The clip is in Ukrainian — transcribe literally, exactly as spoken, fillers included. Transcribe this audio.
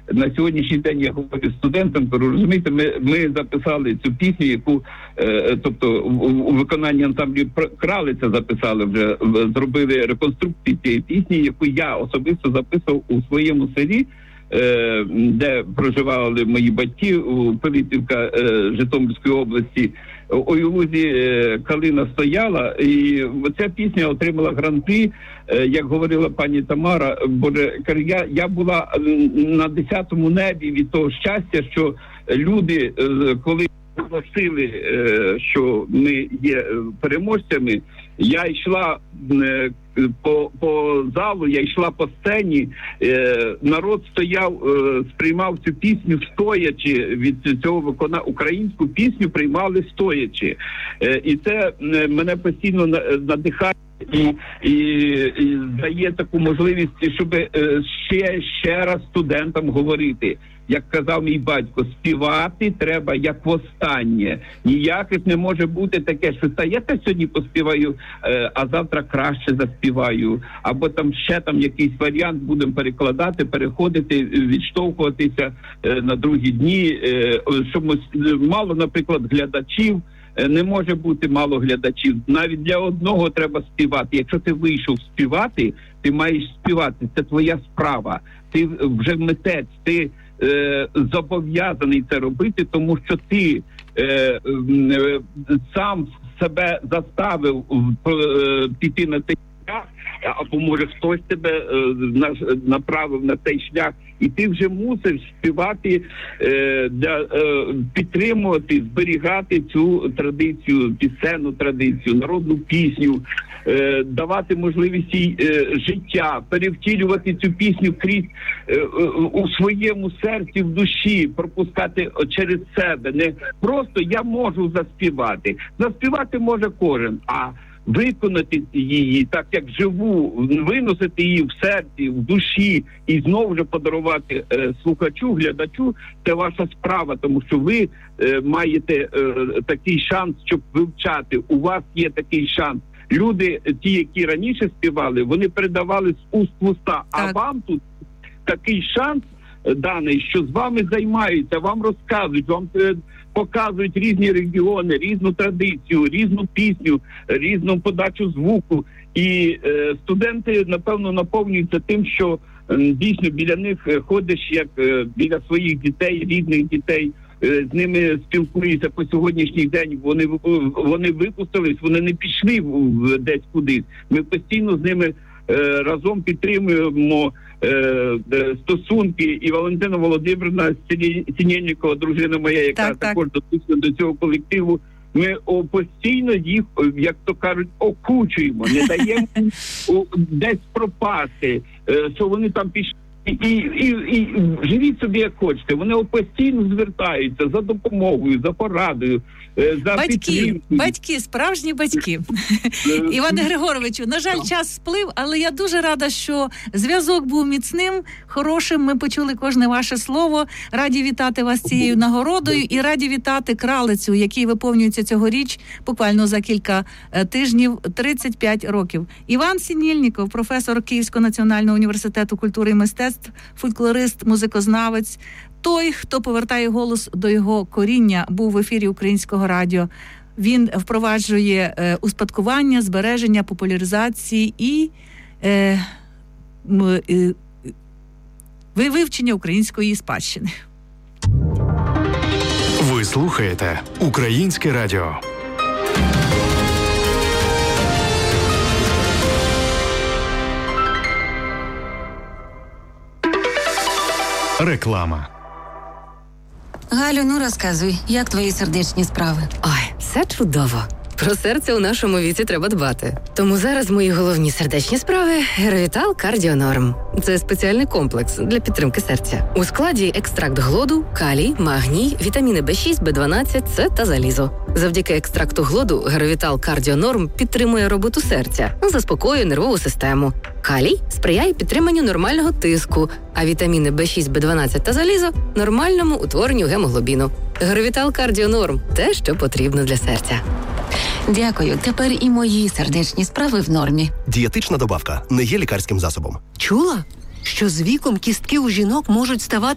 на сьогоднішній день я говорю студентам, то розумієте, ми, ми записали цю пісню, яку, е, тобто у, у виконанні ансамблю Кралиця записали вже, зробили реконструкцію цієї пісні, яку я особисто записував у своєму селі, е, де проживали мої батьки, у Пилипівка е, Житомирської області. У Ілузі е, калина стояла, і ця пісня отримала гран-при, е, як говорила пані Тамара. Боже, я, я була на десятому небі від того щастя, що люди, е, коли оголосили, е, що ми є переможцями, я йшла е, по, по залу, я йшла по сцені, е, народ стояв, е, сприймав цю пісню стоячи, від цього виконання українську пісню приймали стоячи. Е, і це е, мене постійно надихає і, і, і дає таку можливість, щоб е, ще, ще раз студентам говорити. Як казав мій батько, співати треба як востаннє. Ніяких не може бути таке, що та я те сьогодні поспіваю, а завтра краще заспіваю. Або там ще там якийсь варіант будемо перекладати, переходити, відштовхуватися на другі дні. Щоб мало, наприклад, глядачів. Не може бути мало глядачів. Навіть для одного треба співати. Якщо ти вийшов співати, ти маєш співати. Це твоя справа. Ти вже митець, ти е, зобов'язаний це робити, тому що ти е, е, сам себе заставив е, піти на цей шлях, або може хтось тебе е, направив на цей шлях, і ти вже мусиш співати, е, для, е, підтримувати, зберігати цю традицію, пісенну традицію, народну пісню, е, давати можливість їй е, життя, перевтілювати цю пісню крізь е, е, у своєму серці, в душі, пропускати через себе. Не просто я можу заспівати. Заспівати може кожен, а виконати її так, як живу, виносити її в серці, в душі і знову ж подарувати е, слухачу, глядачу, це ваша справа, тому що ви е, маєте е, такий шанс, щоб вивчати. У вас є такий шанс. Люди, ті, які раніше співали, вони передавали з уст в уста, а вам тут такий шанс даний, що з вами займаються, вам розказують, вам показують різні регіони, різну традицію, різну пісню, різну подачу звуку. І е, студенти, напевно, наповнюються тим, що е, дійсно біля них ходиш, як е, біля своїх дітей, рідних дітей, е, з ними спілкуєшся по сьогоднішній день. Вони, вони випустились, вони не пішли в, десь кудись. Ми постійно з ними е, разом підтримуємо Е, стосунки, і Валентина Володимирівна Синельникова, дружина моя, яка так, також так. дотична до цього колективу, ми о, постійно їх, як то кажуть, окучуємо, не даємо о, десь пропасти, е, що вони там пішли. І, і, і, і живіть собі як хочете. Вони постійно звертаються за допомогою, за порадою, за батьки, батьки, справжні батьки. Іване Григоровичу, на жаль, час сплив, але я дуже рада, що зв'язок був міцним, хорошим. Ми почули кожне ваше слово. Раді вітати вас цією нагородою і раді вітати Кралицю, який виповнюється цьогоріч, буквально за кілька тижнів, тридцять п'ять років. Іван Синельников, професор Київського національного університету культури і мистецтв, фольклорист, музикознавець, той, хто повертає голос до його коріння, був в ефірі Українського радіо. Він впроваджує е, успадкування, збереження, популяризації і е, е, вивчення української спадщини. Ви слухаєте Українське радіо. Реклама. Галю, ну розказуй, як твої сердечні справи? Ой, все чудово. Про серце у нашому віці треба дбати. Тому зараз мої головні сердечні справи – Геровітал Кардіонорм. Це спеціальний комплекс для підтримки серця. У складі екстракт глоду, калій, магній, вітаміни бе шість, бе дванадцять, С та залізо. Завдяки екстракту глоду Геровітал Кардіонорм підтримує роботу серця, заспокоює нервову систему. Калій сприяє підтриманню нормального тиску, а вітаміни бе шість, бе дванадцять та залізо – нормальному утворенню гемоглобіну. Геровітал Кардіонорм – те, що потрібно для серця. Дякую. Тепер і мої сердечні справи в нормі. Дієтична добавка не є лікарським засобом. Чула, що з віком кістки у жінок можуть ставати